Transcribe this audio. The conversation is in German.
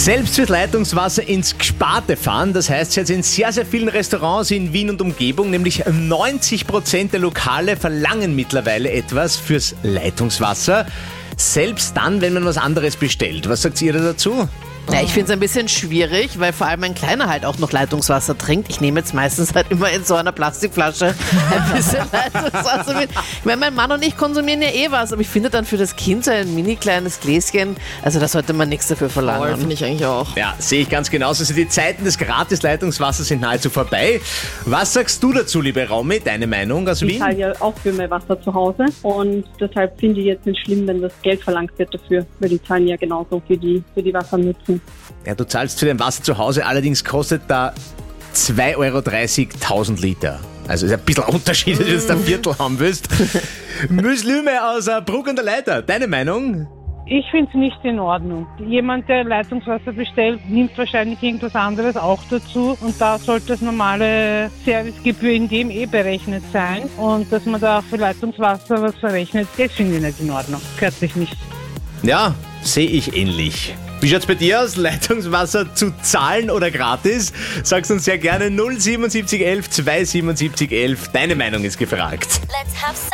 Selbst fürs Leitungswasser ins Gesparte fahren, das heißt jetzt in sehr, sehr vielen Restaurants in Wien und Umgebung, nämlich 90% der Lokale verlangen mittlerweile etwas fürs Leitungswasser. Selbst dann, wenn man was anderes bestellt. Was sagt ihr da dazu? Ja, ich finde es ein bisschen schwierig, weil vor allem ein Kleiner halt auch noch Leitungswasser trinkt. Ich nehme jetzt meistens halt immer in so einer Plastikflasche ein bisschen Leitungswasser mit. Ich meine, mein Mann und ich konsumieren ja eh was, aber ich finde dann für das Kind so ein mini kleines Gläschen, also da sollte man nichts dafür verlangen. Finde ich eigentlich auch. Ja, sehe ich ganz genauso. Also die Zeiten des Gratis-Leitungswassers sind nahezu vorbei. Was sagst du dazu, liebe Romy? Deine Meinung aus Wien? Ich zahle ja auch für mein Wasser zu Hause und deshalb finde ich jetzt nicht schlimm, wenn das Geld verlangt wird dafür, weil die zahlen ja genauso für die Wassernutzung. Ja, du zahlst für dein Wasser zu Hause, allerdings kostet da 2,30 Euro 1000 Liter. Also ist ein bisschen ein Unterschied, wenn du jetzt ein Viertel haben willst. Müslüme aus Bruck an der Leiter, deine Meinung? Ich finde es nicht in Ordnung. Jemand, der Leitungswasser bestellt, nimmt wahrscheinlich irgendwas anderes auch dazu und da sollte das normale Servicegebühr in dem berechnet sein und dass man da auch für Leitungswasser was verrechnet, das finde ich nicht in Ordnung. Gehört sich nicht. Ja, sehe ich ähnlich. Wie schaut's bei dir aus? Leitungswasser zu zahlen oder gratis? Sag's uns sehr gerne 07711 27711. Deine Meinung ist gefragt. Let's have some